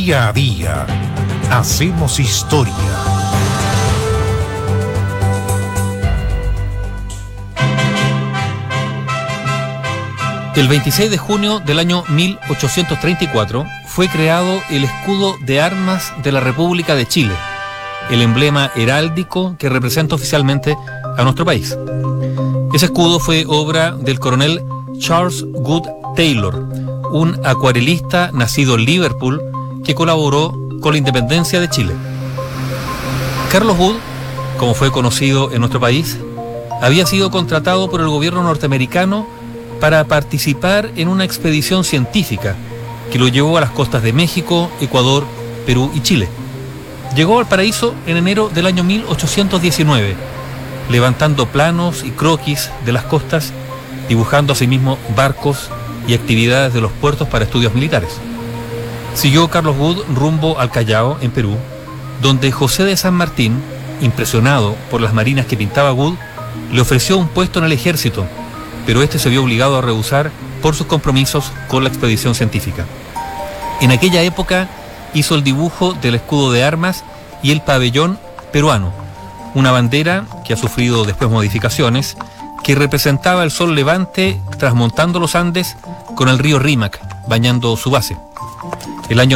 Día a día hacemos historia. El 26 de junio del año 1834 fue creado el escudo de armas de la República de Chile, el emblema heráldico que representa oficialmente a nuestro país. Ese escudo fue obra del coronel Charles Good Taylor, un acuarelista nacido en Liverpool que colaboró con la independencia de Chile. Carlos Wood, como fue conocido en nuestro país, había sido contratado por el gobierno norteamericano para participar en una expedición científica que lo llevó a las costas de México, Ecuador, Perú y Chile. Llegó al paraíso en enero del año 1819, levantando planos y croquis de las costas, dibujando asimismo barcos y actividades de los puertos para estudios militares. Siguió Carlos Wood rumbo al Callao, en Perú, donde José de San Martín, impresionado por las marinas que pintaba Wood, le ofreció un puesto en el ejército, pero este se vio obligado a rehusar por sus compromisos con la expedición científica. En aquella época hizo el dibujo del escudo de armas y el pabellón peruano, una bandera que ha sufrido después modificaciones, que representaba el sol levante trasmontando los Andes con el río Rímac bañando su base. El año